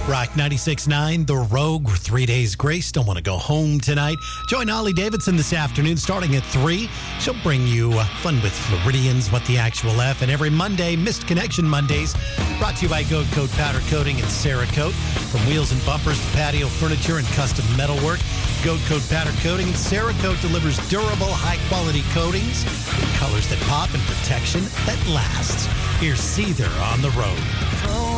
Rock 96.9, The Rogue, 3 days grace. Don't want to go home tonight. Join Ollie Davidson this afternoon starting at 3. She'll bring you fun with Floridians, What the Actual F. And every Monday, Missed Connection Mondays, brought to you by Goat Coat Powder Coating and Cerakote. From wheels and bumpers to patio furniture and custom metalwork, Goat Coat Powder Coating and Cerakote delivers durable, high-quality coatings with colors that pop and protection that lasts. Here's Seether on The Road.